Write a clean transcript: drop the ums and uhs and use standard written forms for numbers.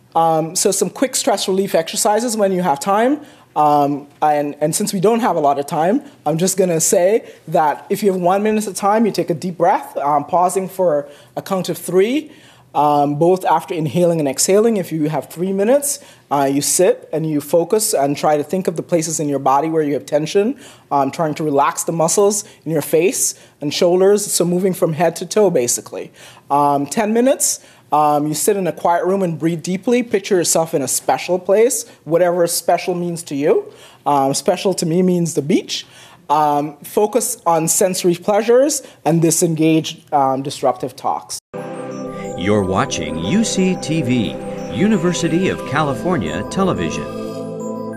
So some quick stress relief exercises when you have time. And since we don't have a lot of time, I'm just going to say that if you have 1 minute of time, you take a deep breath, pausing for a count of 3, both after inhaling and exhaling. If you have 3 minutes, you sit and you focus and try to think of the places in your body where you have tension, trying to relax the muscles in your face and shoulders, so moving from head to toe, basically. 10 minutes. You sit in a quiet room and breathe deeply. Picture yourself in a special place, whatever special means to you. Special to me means the beach. Focus on sensory pleasures and disengage disruptive talks. You're watching UCTV, University of California Television.